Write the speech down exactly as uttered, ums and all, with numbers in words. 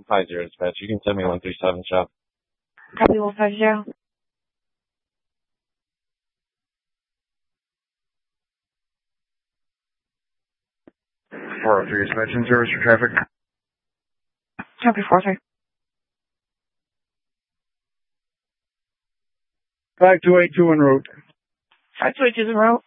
five zero dispatch. You can send me one three seven shop. Copy one five zero. four oh three dispatch in service for traffic. Copy four three. five two eight two en route. five two eight two en route.